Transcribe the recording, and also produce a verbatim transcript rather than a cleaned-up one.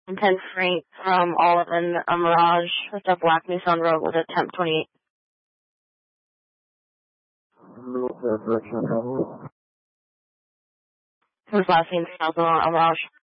ten Frank from Olive and a Mirage with a black Nissan Rogue with a temp twenty-eight. Who's last name? A Mirage.